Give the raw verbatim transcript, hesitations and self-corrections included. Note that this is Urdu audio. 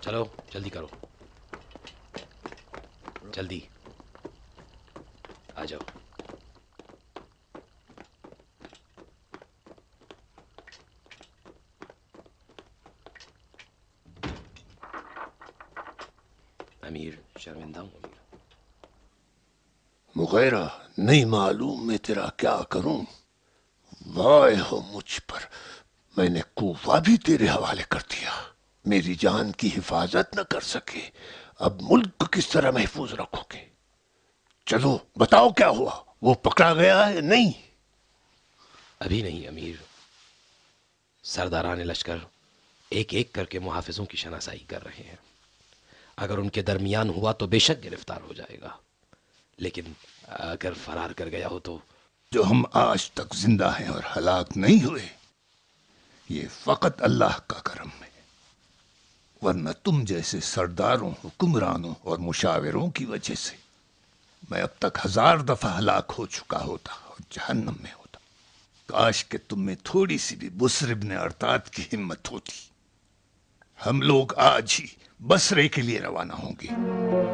چلو جلدی کرو، جلدی آ جاؤ۔ امیر شرمندہ ہوں امیر۔ مغیرہ نہیں معلوم میں تیرا کیا کروں، وائے ہو مجھ پر، میں نے کوفہ بھی تیرے حوالے کر دیا، میری جان کی حفاظت نہ کر سکے، اب ملک کس طرح محفوظ رکھو گے؟ چلو بتاؤ کیا ہوا، وہ پکڑا گیا ہے نہیں؟ ابھی نہیں امیر، سرداران لشکر ایک ایک کر کے محافظوں کی شناسائی کر رہے ہیں، اگر ان کے درمیان ہوا تو بے شک گرفتار ہو جائے گا، لیکن اگر فرار کر گیا ہو تو جو ہم آج تک زندہ ہیں اور ہلاک نہیں ہوئے، یہ فقط اللہ کا کرم ہے، ورنہ تم جیسے سرداروں، حکمرانوں اور مشاوروں کی وجہ سے میں اب تک ہزار دفعہ ہلاک ہو چکا ہوتا اور جہنم میں ہوتا۔ کاش کہ تم میں تھوڑی سی بھی بسر ابن ارتاد کی ہمت ہوتی۔ ہم لوگ آج ہی بصرے کے لیے روانہ ہوں گے۔